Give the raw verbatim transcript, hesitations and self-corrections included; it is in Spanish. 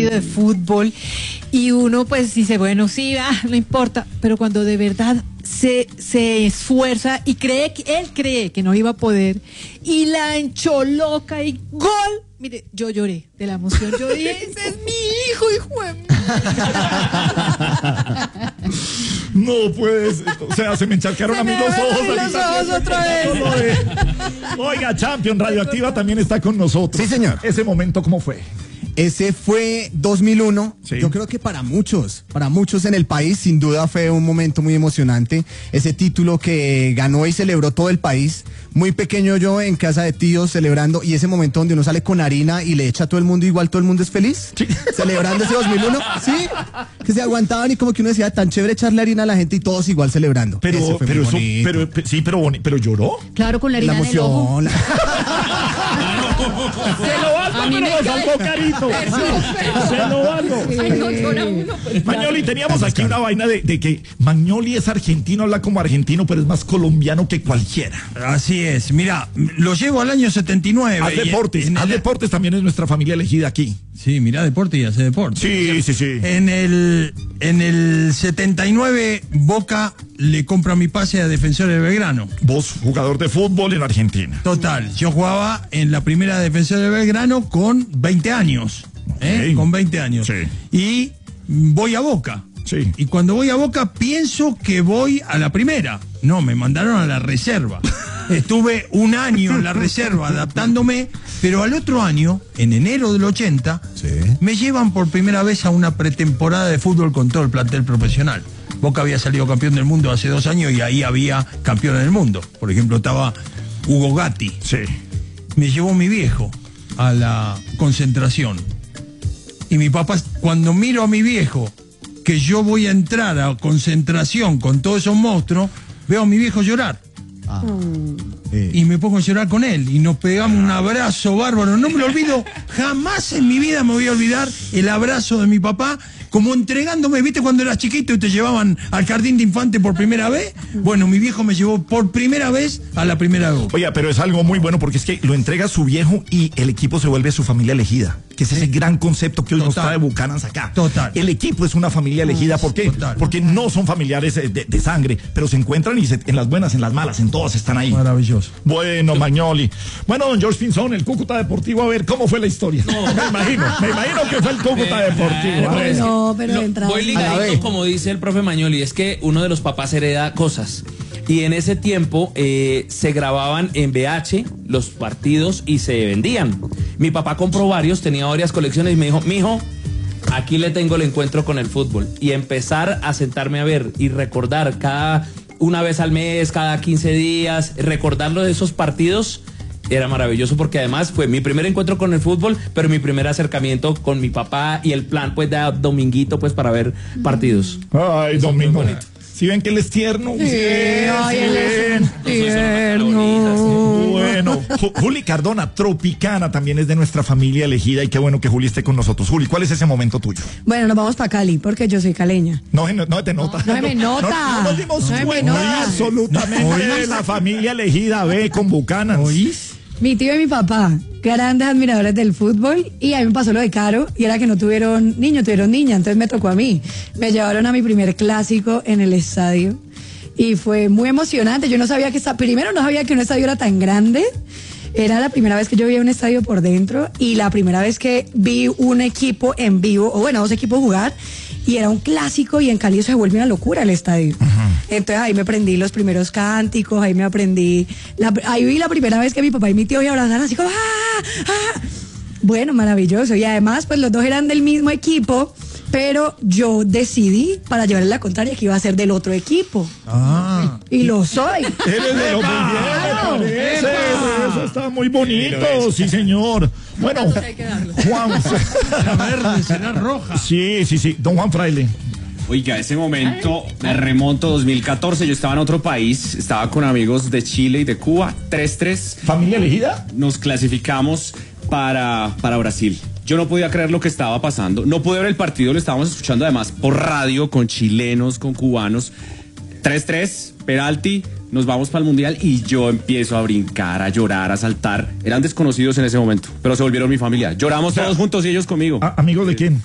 partido de fútbol y uno pues dice, bueno, sí, ah, no importa, pero cuando de verdad se, se esfuerza y cree que él cree que no iba a poder y la encholoca y ¡gol! Mire, yo lloré de la emoción, yo dije, ese es mi hijo, hijo de mí. No puedes, o sea, se me encharcaron a mí los ojos. Los ojos otra vez. Oiga, Champion Radioactiva también está con nosotros. Sí, señor. Ese momento, ¿cómo fue? Ese fue dos mil uno. Sí. Yo creo que para muchos, para muchos en el país, sin duda fue un momento muy emocionante. Ese título que ganó y celebró todo el país. Muy pequeño yo en casa de tíos celebrando, y ese momento donde uno sale con harina y le echa a todo el mundo, igual todo el mundo es feliz. Sí. Celebrando ese dos mil uno. Sí. Que se aguantaban y como que uno decía, tan chévere echarle harina a la gente y todos igual celebrando. Pero, Ese fue pero muy eso, bonito. pero, pe- sí, pero boni- pero lloró. Claro, con la La harina en el ojo. emoción. Se lo valgo, A mí pero me lo cae. salvó carito. Se lo valgo. Ay, no, llora uno, pues, Magnoli, teníamos aquí una vaina de, de que Magnoli es argentino, habla como argentino, pero es más colombiano que cualquiera. Así es, mira, lo llevo al año setenta y nueve. Haz y deportes, en haz el- deportes también es nuestra familia elegida aquí. Sí, mira, deporte y hace deporte. Sí, sí, sí. En el, en el setenta y nueve, Boca le compra mi pase a Defensores de Belgrano. Vos, jugador de fútbol en Argentina. Total, yo jugaba en la primera Defensores de Belgrano con veinte años. ¿eh? Ok. Con veinte años. Sí. Y voy a Boca. Sí. Y cuando voy a Boca pienso que voy a la primera. No, me mandaron a la reserva. Estuve un año en la reserva adaptándome, pero al otro año, en enero del ochenta, Sí. me llevan por primera vez a una pretemporada de fútbol con todo el plantel profesional. Boca había salido campeón del mundo hace dos años y ahí había campeones del mundo. Por ejemplo, estaba Hugo Gatti. Sí. Me llevó mi viejo a la concentración. Y mi papá, cuando miro a mi viejo, que yo voy a entrar a concentración con todos esos monstruos, veo a mi viejo llorar. Eh, Y me pongo a llorar con él. Y nos pegamos un abrazo bárbaro. No me lo olvido, jamás en mi vida me voy a olvidar el abrazo de mi papá, como entregándome, ¿viste cuando eras chiquito y te llevaban al jardín de infante por primera vez? Bueno, mi viejo me llevó por primera vez a la primera vez. Oiga, pero es algo muy bueno porque es que lo entrega su viejo y el equipo se vuelve su familia elegida, que es ese gran concepto que hoy nos Total. trae Bucanans acá. Total. El equipo es una familia elegida. ¿Por qué? Total. Porque no son familiares eh, de, de sangre, pero se encuentran y se- en las buenas, en las malas, en todas están ahí. Maravilloso. Bueno, Magnoli. Bueno, don George Pinzón, el Cúcuta Deportivo, a ver, ¿cómo fue la historia? Me imagino, me imagino que fue el Cúcuta Deportivo. A Pero ver. es que No, pero lo- de entrada. voy A la ligadito, vez. como dice el profe Magnoli, es que uno de los papás hereda cosas. Y en ese tiempo eh, se grababan en V H los partidos y se vendían. Mi papá compró varios, tenía varias colecciones y me dijo, mijo, aquí le tengo el encuentro con el fútbol. Y empezar a sentarme a ver y recordar cada una vez al mes, cada quince días, recordarlo de esos partidos. Era maravilloso porque además fue mi primer encuentro con el fútbol, pero mi primer acercamiento con mi papá y el plan pues de dominguito pues para ver partidos. Ay, Domingo. ¿Sí ven que él es tierno? Sí, ay, sí él es ven. tierno. Bueno, Ju- Juli Cardona, Tropicana, también es de nuestra familia elegida y qué bueno que Juli esté con nosotros. Juli, ¿cuál es ese momento tuyo? Bueno, nos vamos para Cali, porque yo soy caleña. No, no, no te nota. No me nota. No, no nos dimos No me cuenta nota. absolutamente de la familia elegida B con Bucanas. ¿Oís? Mi tío y mi papá, grandes admiradores del fútbol, y a mí me pasó lo de Caro, y era que no tuvieron niño, tuvieron niña, entonces me tocó a mí. Me llevaron a mi primer clásico en el estadio, y fue muy emocionante. Yo no sabía que, esta- primero no sabía que un estadio era tan grande. Era la primera vez que yo vi un estadio por dentro y la primera vez que vi un equipo en vivo, o bueno, dos equipos jugar, y era un clásico y en Cali eso se vuelve una locura el estadio. Entonces ahí me aprendí los primeros cánticos, ahí me aprendí, la- ahí vi la primera vez que mi papá y mi tío me abrazaron así como ¡ah! ¡ah! Bueno, maravilloso. Y además, pues los dos eran del mismo equipo, pero yo decidí, para llevarle la contraria, que iba a ser del otro equipo. Ah. Y lo soy. Eres de lo muy bien, me parece. Eso está muy bonito, sí, señor. Bueno, Juan. La verde será roja. Sí, sí, sí. Don Juan Fraile. Oiga, ese momento me remonto dos mil catorce, yo estaba en otro país, estaba con amigos de Chile y de Cuba, tres tres, ¿Familia elegida? nos clasificamos para, para Brasil. Yo no podía creer lo que estaba pasando, no pude ver el partido, lo estábamos escuchando además por radio, con chilenos, con cubanos, tres tres, penalti, nos vamos para el Mundial y yo empiezo a brincar, a llorar, a saltar. Eran desconocidos en ese momento, pero se volvieron mi familia. Lloramos O sea, todos juntos y ellos conmigo. ¿A- ¿Amigos de quién?